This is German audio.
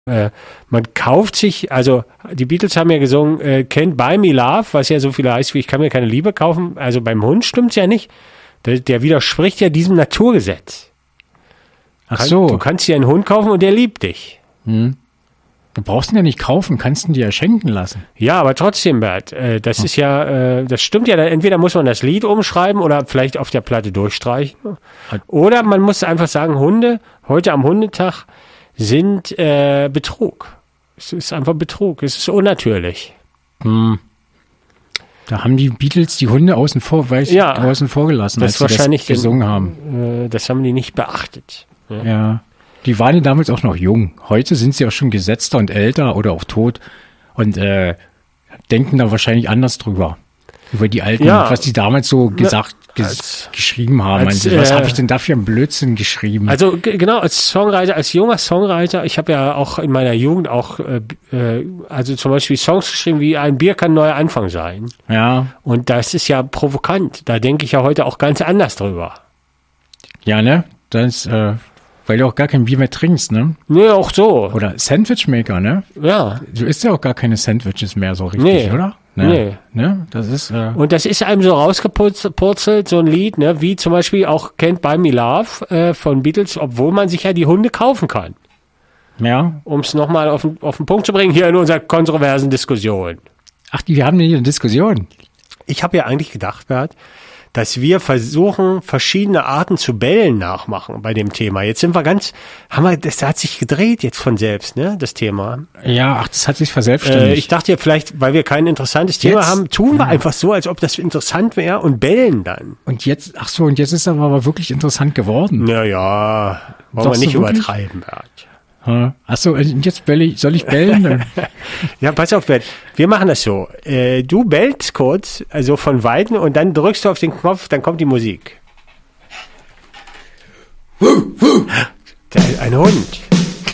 Man kauft sich, also die Beatles haben ja gesungen, Can't Buy Me Love, was ja so viel heißt wie ich kann mir keine Liebe kaufen. Also beim Hund stimmt's ja nicht. Der widerspricht ja diesem Naturgesetz. Ach so. Du kannst dir einen Hund kaufen und der liebt dich. Du brauchst ihn ja nicht kaufen, kannst ihn dir ja schenken lassen. Ja, aber trotzdem, Bert, das ist ja, das stimmt ja, entweder muss man das Lied umschreiben oder vielleicht auf der Platte durchstreichen. Oder man muss einfach sagen, Hunde, heute am Hundetag, sind Betrug. Es ist einfach Betrug, es ist unnatürlich. Da haben die Beatles die Hunde außen vor gelassen, als sie das gesungen haben. Das haben die nicht beachtet. Ja, die waren ja damals auch noch jung. Heute sind sie auch schon gesetzter und älter oder auch tot und denken da wahrscheinlich anders drüber. Über die Alten, was die damals so geschrieben haben. Was habe ich denn da für einen Blödsinn geschrieben? Also genau, als junger Songwriter, ich habe ja auch in meiner Jugend auch, also zum Beispiel Songs geschrieben wie ein Bier kann ein neuer Anfang sein. Ja. Und das ist ja provokant. Da denke ich ja heute auch ganz anders drüber. Ja, ne? Das weil du auch gar kein Bier mehr trinkst, ne? Nee, auch so. Oder Sandwichmaker, ne? Ja. Du isst ja auch gar keine Sandwiches mehr so richtig, oder? Nee. Ne? Das ist, und das ist einem so rausgepurzelt, so ein Lied, ne? Wie zum Beispiel auch Can't Buy Me Love von Beatles, obwohl man sich ja die Hunde kaufen kann. Ja. Um es nochmal auf den Punkt zu bringen, hier in unserer kontroversen Diskussion. Ach, wir haben hier eine Diskussion. Ich habe ja eigentlich gedacht, Bert, dass wir versuchen, verschiedene Arten zu bellen nachmachen bei dem Thema. Jetzt sind wir das hat sich gedreht jetzt von selbst, ne, das Thema. Ja, das hat sich verselbstständigt. Ich dachte ja vielleicht, weil wir kein interessantes Thema haben, tun wir einfach so, als ob das interessant wäre und bellen dann. Und jetzt ist es aber wirklich interessant geworden. Naja, wollen wir nicht übertreiben, Bert. Ach so, und jetzt soll ich bellen? Ja, pass auf, Bert. Wir machen das so. Du bellst kurz, also von Weitem, und dann drückst du auf den Knopf, dann kommt die Musik. Ein Hund.